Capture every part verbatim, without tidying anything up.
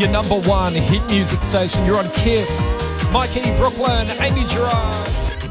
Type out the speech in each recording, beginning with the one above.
your number one hit music station. You're on Kiss. Mikey, Brooklyn, Amy Gerard.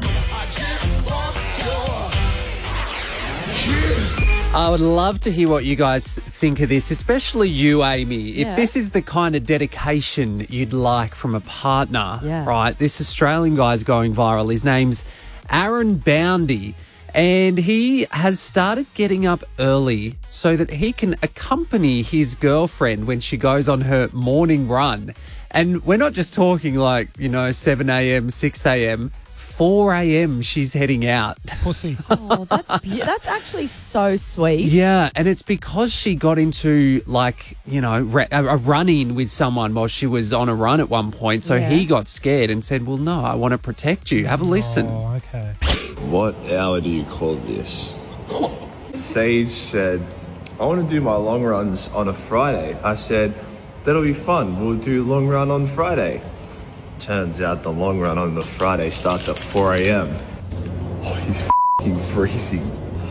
I would love to hear what you guys think of this, especially you, Amy. Yeah. If this is the kind of dedication you'd like from a partner, Yeah. right? This Australian guy's going viral. His name's Aaron Boundy, and he has started getting up early so that he can accompany his girlfriend when she goes on her morning run. And we're not just talking like, you know, seven a.m., six a.m., four a.m. she's heading out. Pussy. Oh, that's be- that's actually so sweet. Yeah, and it's because she got into, like, you know, ra- a, a run-in with someone while she was on a run at one point. So Yeah. he got scared and said, well, no, I want to protect you. Have a listen. Oh, okay. What hour do you call this? Sage said, I want to do my long runs on a Friday. I said, that'll be fun. We'll do long run on Friday. Turns out the long run on the Friday starts at four a.m. Oh, he's f***ing freezing.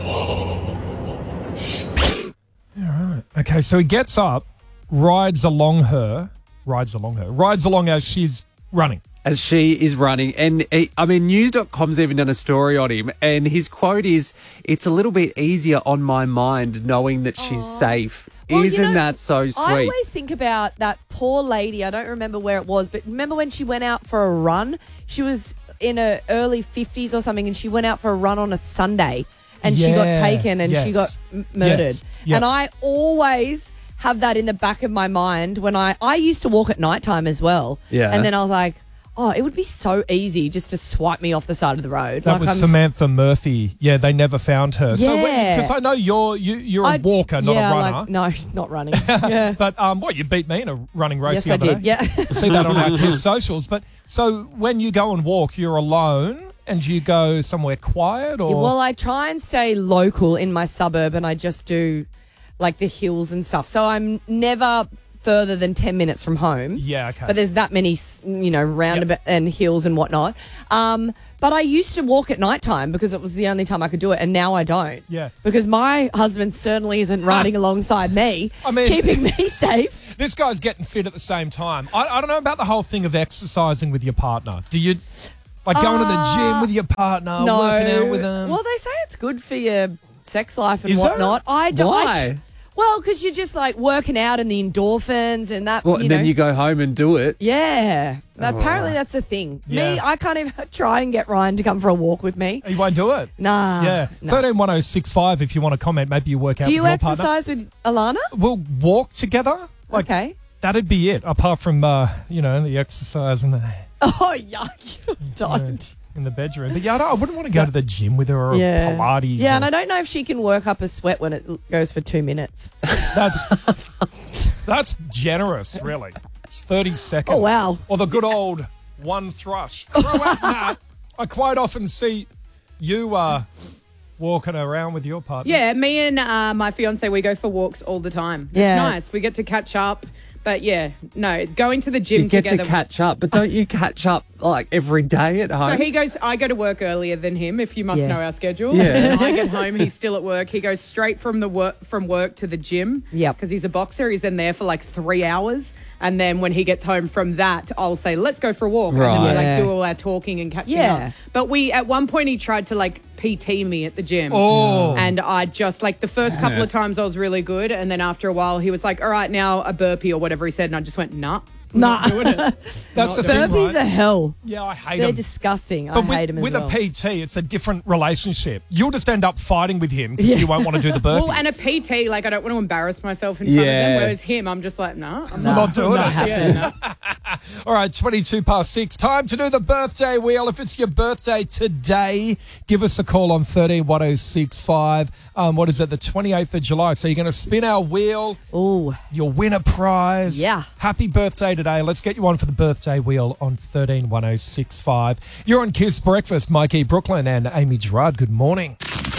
Okay, so he gets up, rides along her, rides along her, rides along as she's running. As she is running. And, he, I mean, news dot com's even done a story on him. And his quote is, it's a little bit easier on my mind knowing that she's safe. Well, you Isn't know, that so sweet? I always think about that poor lady. I don't remember where it was, but remember when she went out for a run? She was in her early fifties or something, and she went out for a run on a Sunday, and she got Yeah, taken and she got yes, m- murdered. yes, yep. And I always have that in the back of my mind when I, I used to walk at nighttime as well. Yeah. And then I was like, oh, it would be so easy just to swipe me off the side of the road. That like was I'm- Samantha Murphy. Yeah, they never found her. So Yeah. because I know you're you, you're a I'd- walker, not yeah, a runner. Like, no, not running. Yeah. But um, what, you beat me in a running race Yes, the I other did. day? Yeah. See that on our Kiss socials. But so when you go and walk, you're alone and you go somewhere quiet, or Well, I try and stay local in my suburb, and I just do like the hills and stuff. So I'm never further than ten minutes from home. yeah, okay. But there's that many, s- you know, roundabout and hills and whatnot. Um, but I used to walk at nighttime because it was the only time I could do it, and now I don't. Yeah. Because my husband certainly isn't riding alongside me, I mean- keeping me safe. This guy's getting fit at the same time. I, I don't know about the whole thing of exercising with your partner. Do you like going to the gym with your partner, no. working out with them? Well, they say it's good for your sex life and Is it? whatnot. I don't. Why? Well, because you're just like working out and the endorphins and that. Well, you and know, then you go home and do it. yeah. Apparently that's the thing. Me, Yeah. I can't even try and get Ryan to come for a walk with me. You won't do it. Nah. Yeah, no. thirteen one oh six five. If you want to comment, maybe you work out Do you with your partner. exercise with Alana? We'll walk together. Like, Okay. that'd be it. Apart from uh, you know, the exercise and the Oh, yuck. Don't. in the bedroom. But yeah, I, don't, I wouldn't want to go to the gym with her or Yeah. Pilates. Yeah, or, and I don't know if she can work up a sweat when it l- goes for two minutes. That's that's generous, really. It's thirty seconds. Oh, wow. Or the good old one thrush. Throw out that. I quite often see you uh, walking around with your partner. Yeah, me and uh, my fiance, we go for walks all the time. It's Yeah. nice. We get to catch up. But yeah, no, going to the gym You get together. to catch up, but don't you catch up, like, every day at So home? he goes, I go to work earlier than him, if you must Yeah. know our schedule. Yeah. And I get home, he's still at work. He goes straight from the work from work to the gym. Yep. Because he's a boxer. He's in there for like three hours. And then when he gets home from that, I'll say, let's go for a walk. And then we Right. like Yeah. do all our talking and catching Yeah. up. But we, at one point, he tried to like P T me at the gym. Oh. And I just, like, the first couple of times I was really good. And then after a while, he was like, all right, now a burpee or whatever he said. And I just went, nah. I'm Nah. not doing it. That's the Not thing, Burpees right? are hell. Yeah, I hate They're them. disgusting. But I with, hate them as with well. a P T, it's a different relationship. You'll just end up fighting with him because Yeah. you won't want to do the burpees. Well, and a P T, like, I don't want to embarrass myself in front of Yeah. them. Whereas him, I'm just like, nah, I'm We're not, not doing not it. happening. Yeah, no. All right, twenty-two past six. Time to do the birthday wheel. If it's your birthday today, give us a call on thirteen one oh six five. Um, what is it, the twenty-eighth of July? So you're going to spin our wheel. Ooh. You'll win a prize. Yeah. Happy birthday today. Let's get you on for the birthday wheel on thirteen one oh six five. You're on Kiss Breakfast. Mikey Brooklyn and Amy Gerard. Good morning.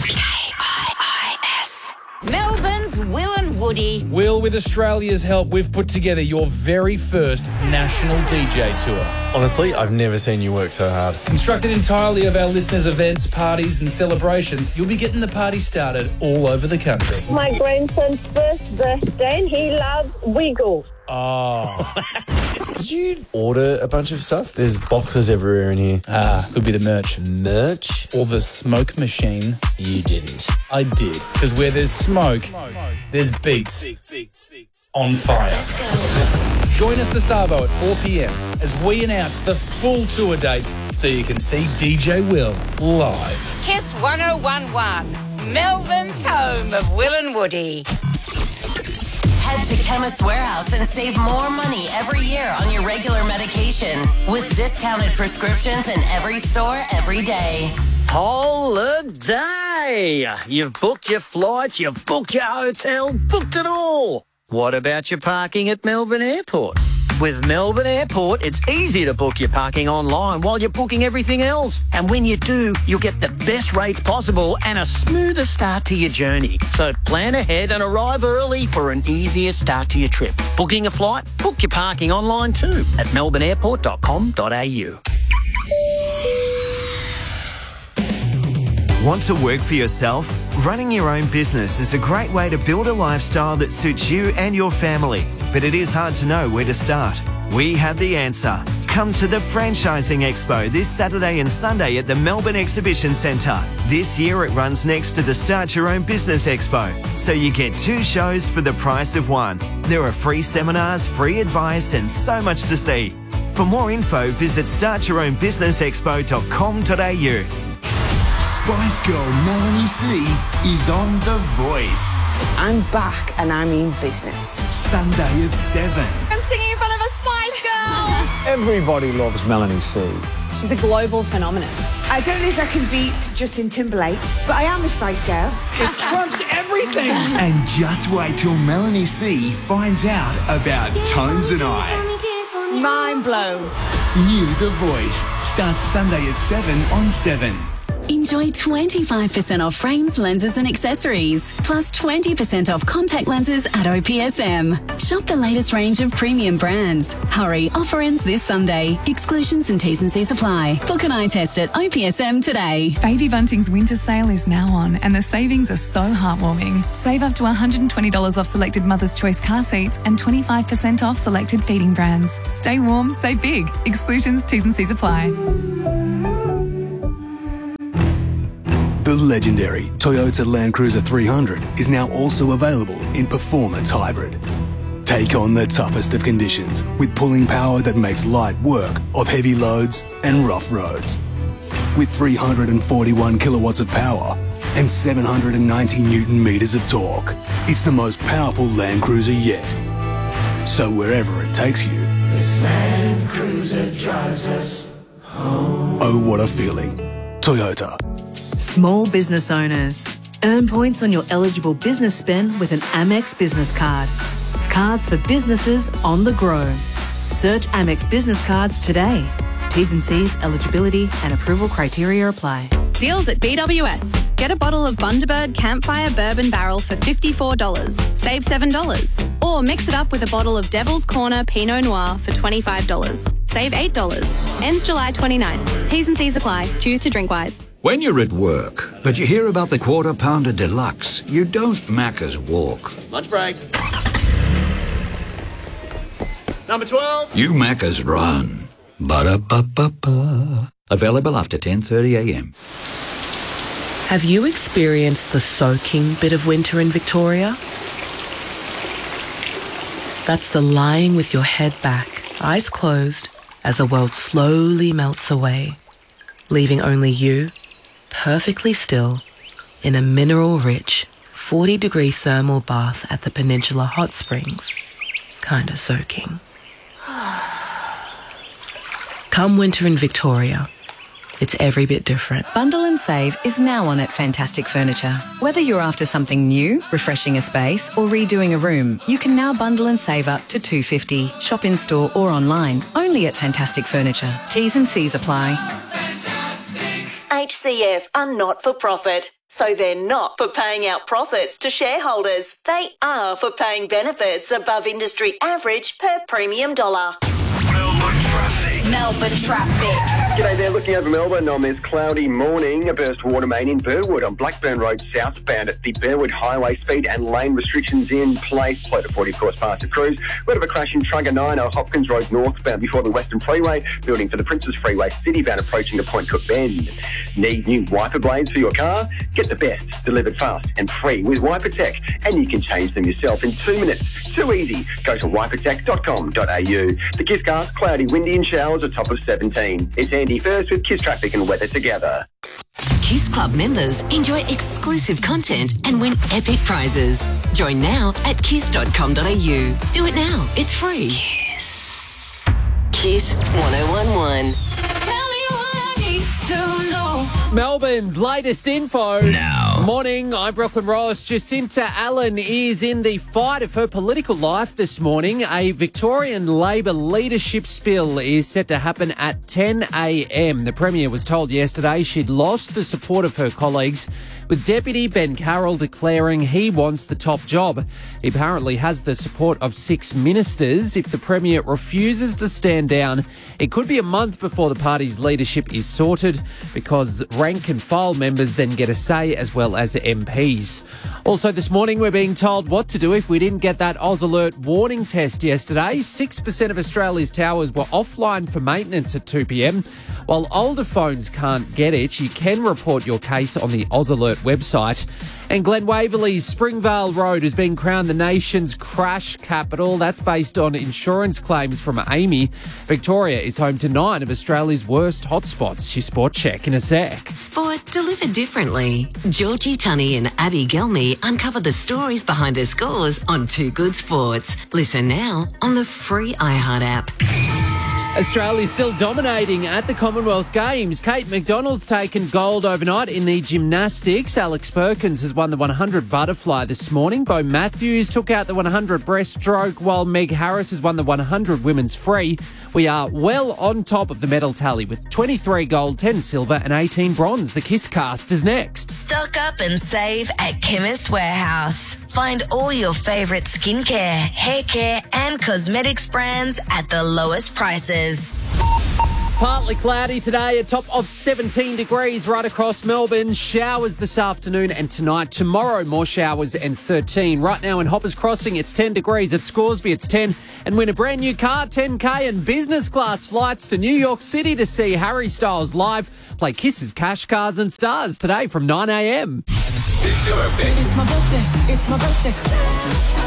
Melbourne's Will and Woody. Will, with Australia's help, we've put together your very first national D J tour. Honestly, I've never seen you work so hard. Constructed entirely of our listeners' events, parties and celebrations, you'll be getting the party started all over the country. My grandson's first birthday and he loves Wiggles. Oh. Did you order a bunch of stuff? There's boxes everywhere in here. Ah, could be the merch. Merch? Or the smoke machine. You didn't. I did. Because where there's smoke, there's beats on fire. Join us this Arvo at four p.m. as we announce the full tour dates so you can see D J Will live. Kiss one oh one one, Melbourne's home of Will and Woody. Head to Chemist Warehouse and save more money every year on your regular medication with discounted prescriptions in every store every day. Holiday! You've booked your flights, you've booked your hotel, booked it all. What about your parking at Melbourne Airport? With Melbourne Airport, it's easy to book your parking online while you're booking everything else. And when you do, you'll get the best rates possible and a smoother start to your journey. So plan ahead and arrive early for an easier start to your trip. Booking a flight? Book your parking online too at melbourne airport dot com dot a u. Want to work for yourself? Running your own business is a great way to build a lifestyle that suits you and your family. But it is hard to know where to start. We have the answer. Come to the Franchising Expo this Saturday and Sunday at the Melbourne Exhibition Centre. This year it runs next to the Start Your Own Business Expo, so you get two shows for the price of one. There are free seminars, free advice and so much to see. For more info, visit start your own business expo dot com dot a u. Spice Girl Melanie C is on The Voice. I'm back and I mean business. Sunday at seven. I'm singing in front of a Spice Girl. Everybody loves Melanie C. She's a global phenomenon. I don't know if I can beat Justin Timberlake, but I am a Spice Girl. It trumps everything. And just wait till Melanie C finds out about Tones and I. Mind blown. New The Voice starts Sunday at seven on seven. Enjoy twenty-five percent off frames, lenses and accessories, plus twenty percent off contact lenses at O P S M. Shop the latest range of premium brands. Hurry, offer ends this Sunday. Exclusions and T's and C's apply. Book an eye test at O P S M today. Baby Bunting's winter sale is now on and the savings are so heartwarming. Save up to one hundred twenty dollars off selected Mother's Choice car seats and twenty-five percent off selected feeding brands. Stay warm, save big. Exclusions, T's and C's apply. The legendary Toyota Land Cruiser three hundred is now also available in Performance Hybrid. Take on the toughest of conditions with pulling power that makes light work of heavy loads and rough roads. With three hundred forty-one kilowatts of power and seven hundred ninety newton meters of torque, it's the most powerful Land Cruiser yet. So wherever it takes you, this Land Cruiser drives us home. Oh, what a feeling. Toyota. Small business owners. Earn points on your eligible business spend with an Amex business card. Cards for businesses on the grow. Search Amex business cards today. T's and C's, eligibility and approval criteria apply. Deals at B W S. Get a bottle of Bundaberg Campfire Bourbon Barrel for fifty-four dollars. Save seven dollars. Or mix it up with a bottle of Devil's Corner Pinot Noir for twenty-five dollars. Save eight dollars. Ends July twenty-ninth. T's and C's apply. Choose to drink wise. When you're at work, but you hear about the Quarter Pounder Deluxe, you don't Macca's walk. Lunch break. Number twelve. You Macca's run. Ba-da-ba-ba-ba. Available after ten thirty a m. Have you experienced the soaking bit of winter in Victoria? That's the lying with your head back, eyes closed, as the world slowly melts away, leaving only you, perfectly still, in a mineral-rich, forty-degree thermal bath at the Peninsula Hot Springs, kinda soaking. Come winter in Victoria, it's every bit different. Bundle and Save is now on at Fantastic Furniture. Whether you're after something new, refreshing a space, or redoing a room, you can now bundle and save up to two hundred fifty dollars. Shop in store or online, only at Fantastic Furniture. T's and C's apply. H C F are not for profit, so they're not for paying out profits to shareholders. They are for paying benefits above industry average per premium dollar. Melbourne traffic. Melbourne traffic. G'day there, looking over Melbourne on this cloudy morning. A burst water main in Burwood on Blackburn Road southbound at the Burwood Highway. Speed and lane restrictions in place. Slow to forty, of course, past the cruise. Word of a crash in Trunga nine on Hopkins Road northbound before the Western Freeway. Building for the Princes Freeway Citybound approaching the Point Cook Bend. Need new wiper blades for your car? Get the best delivered fast and free with Wiper Tech, and you can change them yourself in two minutes. Too easy. Go to wiper tech dot com dot a u. The Kisscast, cloudy, windy and showers, a top of seventeen. It's Andy first with Kiss Traffic and weather together. Kiss Club members enjoy exclusive content and win epic prizes. Join now at kiss dot com dot a u. Do it now. It's free. Kiss. Kiss one oh one one. Tell me what I need to know. Melbourne's latest info. Now. Morning, I'm Brooklyn Ross. Jacinta Allen is in the fight of her political life this morning. A Victorian Labor leadership spill is set to happen at ten a.m. The Premier was told yesterday she'd lost the support of her colleagues, with Deputy Ben Carroll declaring he wants the top job. He apparently has the support of six ministers. If the Premier refuses to stand down, it could be a month before the party's leadership is sorted, because rank and file members then get a say as well as M Ps. Also this morning, we're being told what to do if we didn't get that Oz Alert warning test yesterday. six percent of Australia's towers were offline for maintenance at two p.m. While older phones can't get it, you can report your case on the Oz Alert website. And Glen Waverley's Springvale Road has been crowned the nation's crash capital. That's based on insurance claims from Amy. Victoria is home to nine of Australia's worst hotspots. Your Sport Check in a sec. Sport delivered differently. Georgie Tunney and Abby Gelmy uncover the stories behind their scores on Too Good Sports. Listen now on the free iHeart app. Australia's still dominating at the Commonwealth Games. Kate McDonald's taken gold overnight in the gymnastics. Alex Perkins has won the one hundred butterfly this morning. Bo Matthews took out the one hundred breaststroke, while Meg Harris has won the one hundred women's free. We are well on top of the medal tally with twenty-three gold, ten silver and eighteen bronze. The Kiss Cast is next. Stock up and save at Chemist Warehouse. Find all your favourite skincare, hair care and cosmetics brands at the lowest prices. Partly cloudy today, a top of seventeen degrees right across Melbourne. Showers this afternoon and tonight. Tomorrow, more showers and thirteen. Right now in Hoppers Crossing, it's ten degrees. At Scoresby, it's ten. And win a brand new car, ten K and business class flights to New York City to see Harry Styles live. Play Kiss's Cash, Cars and Stars today from nine a.m. It's my birthday. It's my birthday.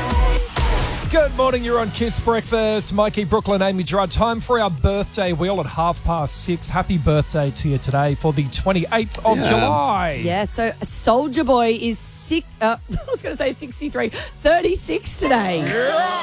Good morning, you're on Kiss Breakfast. Mikey, Brooklyn, Amy Gerard. Time for our birthday wheel at half past six. Happy birthday to you today for the twenty-eighth of Yeah. July. Yeah, so Soldier Boy is six, uh, I was going to say sixty-three, thirty-six today. Yeah.